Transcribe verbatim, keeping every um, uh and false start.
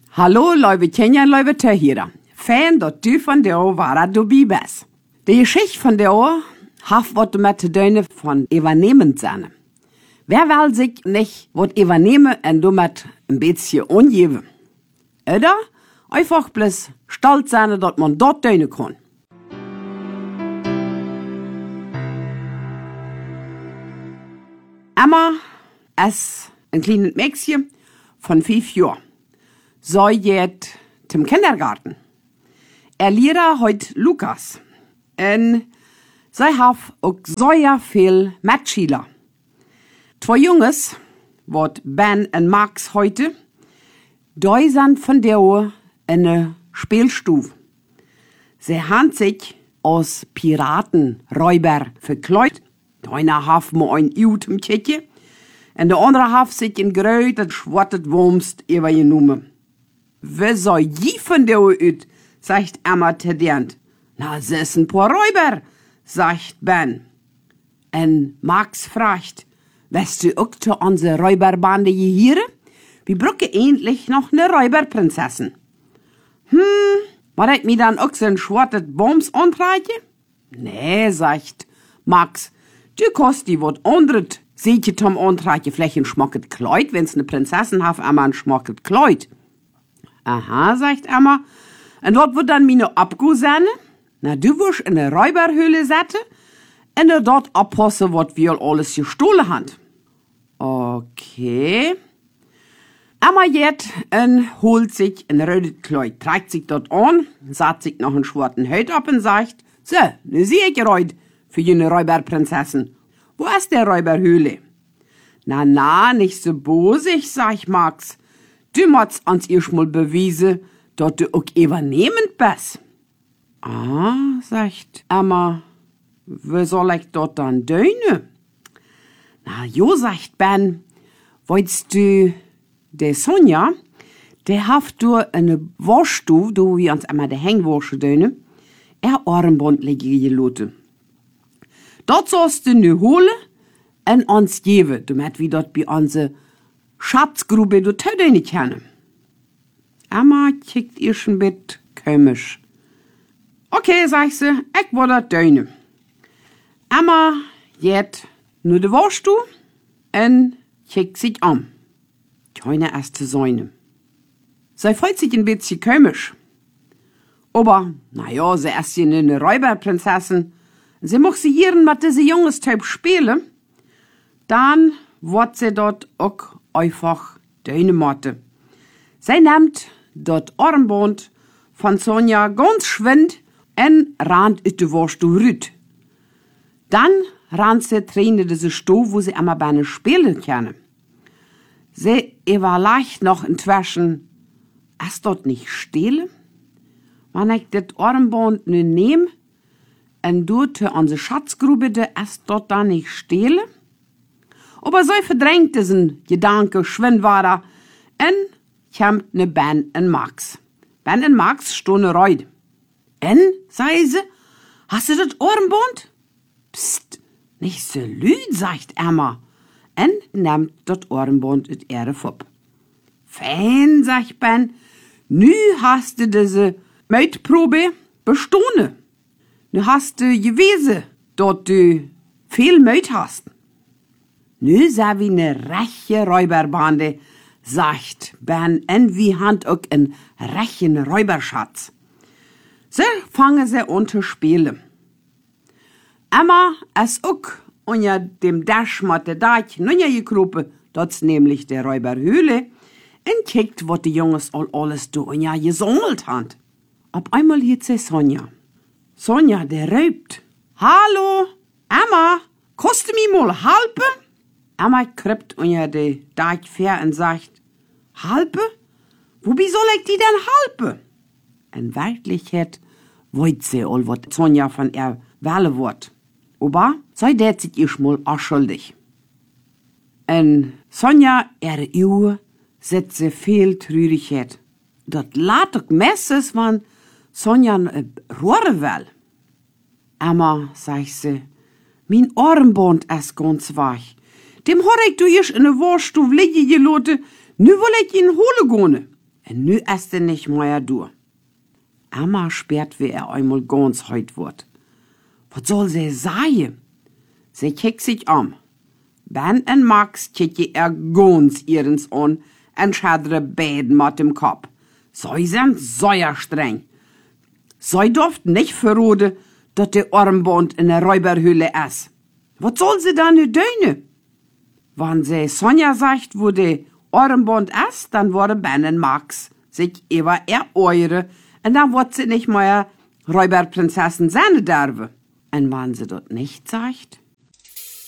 Hallo, liebe Kenja, liebe Töchter. Fan, dat du von der war du bibes. Die Geschichte von der haft wat mit te döne von übernehmen sein. Wer will sich nicht wat übernehmen und damit ein bisschen ungeben? Oder einfach bloß stolz sein, dass man dort döne kann. Emma ist ein kleines Mädchen von fünf Jahren. So geht zum Kindergarten. Er lehrt heute Lukas. Und sie haben auch sehr viel Mitschüler. Zwei Jungs, wat Ben und Max heute, die sind von der in der Spielstube. Sie haben sich als Piratenräuber verkleidet. Der eine hat mir ein Ut im Kittchen und der andere hat sich ein grötes, schwarzes Wurmst übergenommen. Wer soll je von der Ut, sagt Emma tedient. Na, sie ist ein paar Räuber, sagt Ben. Und Max fragt, weißt du auch zu unserer Räuberbande hier? Wir brauchen endlich noch eine Räuberprinzessin. Hm, war ich mir dann auch so ein schwarzes Wurms antreiben? Nee, sagt Max. Du kannst die wat andret, seht je tom antreiben, vielleicht ein schmacket Kleid, wenn's ne Prinzessin haf, Emma ein schmacket Kleid. Aha, sagt Emma. Und dort wird dann meine Abgu sein? Na, du wirst in eine Räuberhöhle setzen und dort abpassen, was wir alles gestohlen haben. Okay. Emma geht und holt sich ein rotes Kleid, trägt sich dort an, setzt sich noch einen schwarzen Hut ab und sagt, so, ne sehe ich heute für jene Räuberprinzessin. Wo ist der Räuberhöhle? Na, na, nicht so bosig, sagt Max. Du musst uns erst mal beweisen, dass du auch übernehmend bist. Ah, sagt Emma, wie soll ich dort dann döne? Na, jo, sagt Ben, wolltest du, der Sonja, der haft du eine Waschstube, do wie uns immer der Hängwäsche döne, er Armband lege gelote. Dort sollst du ne holen und uns geben, damit wir dort bei unserer Schatzgrube du töde nicht kennen. Emma kickt ihr schon bit komisch. Okay, sagt sie, ich will das döne. Emma geht nur de Waschstube und kickt sich an. Keine erste Säune. Sie freut sich ein bisschen komisch. Aber, na ja, sie ist ja eine Räuberprinzessin. Sie muss sie hier mit diesem junges Typ spielen. Dann wird sie dort auch einfach döne Motte. Sie nimmt dort Armband von Sonja ganz schwind und rannt in die Waschstube rüt. Dann rannt sie drin in diese Stube, wo sie immer bei einer spielen können. Sie überlegt noch inzwischen, ist dort nicht still? Wenn ich das Armband nicht nehme und dort an die Schatzgrube, da ist dort da nicht still? Aber so verdrängt diesen Gedanke schwind war und kommt ne Ben und Max. Ben und Max stehen reut. Und, sei sie, hast du das Armband? Psst, nicht so lüd, sagt Emma. Und nimmt das Armband in ihre Fupp. Fein, sagt Ben, nu hast du diese Meutprobe bestanden. Nu hast du gewesen, dort du viel Meut hast. Nu sei wie ne rechte Räuberbande, sagt Ben, und wie hand auch ein rechten Räuberschatz. So fangen sie an zu spielen. Emma ist auch unter dem Dasch mit der Dach nunja gekropen, dort nämlich der Räuberhöhle, und kickt, was die Jungs all alles do unja gesammelt haben. Auf einmal hört sie Sonja. Sonja, der räubt. Hallo, Emma, kannst du mir mal helfen? Emma kribbt unter die Dach fair und sagt, Halpe? Wobei soll ich die denn halpe? In Wirklichkeit wollt sie all, was Sonja von ihr wählen wird. Aber sei der sich ihr mal auch schuldig. Und Sonja, ihre Uhr, setzt sie viel Traurigkeit. Dat laat ook messes, want Sonja een roere will. Emma, sagt sie, mein Armband ist ganz weich. Dem hab ich du erst in der Waschstube liegen gelassen, nu will ich ihn holen gehen. Und nu ist er nicht mehr du. Emma sperrt, wie er einmal ganz heut wird. Was soll sie sagen? Sie kickt sich um. Ben und Max kickt er ganz ihrens an und schadere beiden mit dem Kopf. Sie sind sehr streng. Sie durft nicht verraten, dass der Armband in der Räuberhöhle ist. Was soll sie da nu tun? Wenn sie Sonja sagt, wo der Armband ist, dann wurde Ben und Max sich über er eure und dann wird sie nicht mehr Räuberprinzessin sein dürfen. Und wenn sie dort nicht sagt,